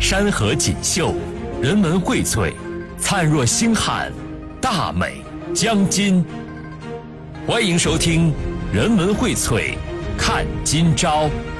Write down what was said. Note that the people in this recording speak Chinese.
山河锦绣，人文荟萃，灿若星汉，大美江津。欢迎收听《人文荟萃看今朝》。